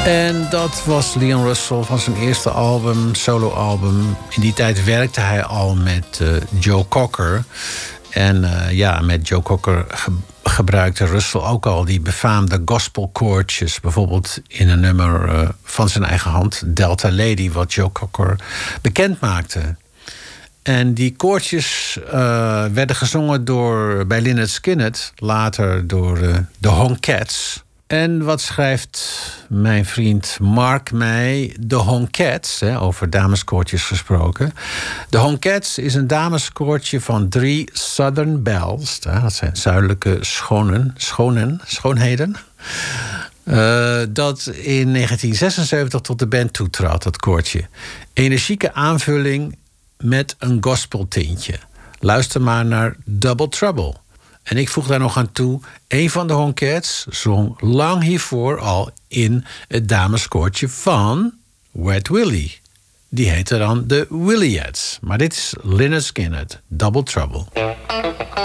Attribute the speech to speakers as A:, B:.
A: En dat was Leon Russell van zijn eerste album, soloalbum. In die tijd werkte hij al met Joe Cocker. En met Joe Cocker gebruikte Russell ook al die befaamde gospelkoortjes. Bijvoorbeeld in een nummer van zijn eigen hand, Delta Lady, wat Joe Cocker bekend maakte. En die koortjes werden gezongen bij Lynyrd Skynyrd, later door de Honkettes. En wat schrijft mijn vriend Mark mij? De Honkettes, over dameskoortjes gesproken. De Honkettes is een dameskoortje van 3 Southern Belles. Dat zijn zuidelijke schoonheden. Dat in 1976 tot de band toetrad, dat koortje. Energieke aanvulling met een gospeltintje. Luister maar naar Double Trouble. En ik voeg daar nog aan toe, een van de Honkettes zong lang hiervoor al in het dameskoortje van Wet Willie. Die heette dan de Williettes. Maar dit is Lynyrd Skynyrd, Double Trouble.